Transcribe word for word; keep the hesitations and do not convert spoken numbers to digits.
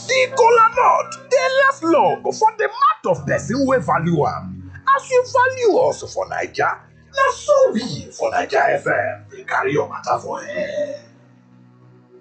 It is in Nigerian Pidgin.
The kola nut dey last long for the mouth of person wey value am. As you value us for Naija, na so we for Naija F M dey carry your matter for air.